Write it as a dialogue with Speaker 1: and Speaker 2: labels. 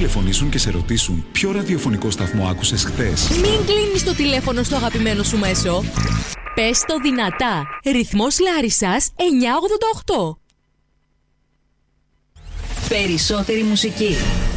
Speaker 1: τηλεφωνήσουν και σε ρωτήσουν ποιο ραδιοφωνικό σταθμό άκουσες χθες.
Speaker 2: Μην κλείνεις το τηλέφωνο στο αγαπημένο σου μέσο. Πες το δυνατά. Ρυθμός Λάρισσας 988.
Speaker 3: Περισσότερη μουσική.